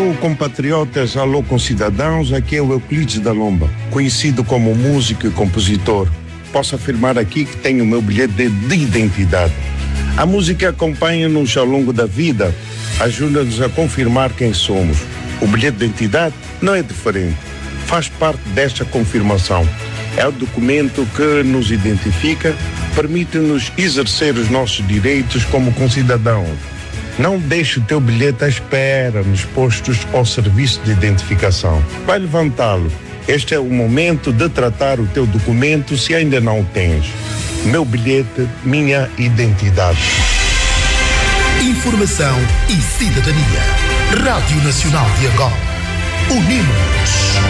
Alô, compatriotas, alô, concidadãos, aqui é o Euclides da Lomba, conhecido como músico e compositor. Posso afirmar aqui que tenho o meu bilhete de identidade. A música acompanha-nos ao longo da vida, ajuda-nos a confirmar quem somos. O bilhete de identidade não é diferente, faz parte desta confirmação. É o documento que nos identifica, permite-nos exercer os nossos direitos como concidadãos. Não deixe o teu bilhete à espera nos postos ao serviço de identificação. Vai levantá-lo. Este é o momento de tratar o teu documento se ainda não o tens. Meu bilhete, minha identidade. Informação e cidadania. Rádio Nacional de Angola. Unimos-nos.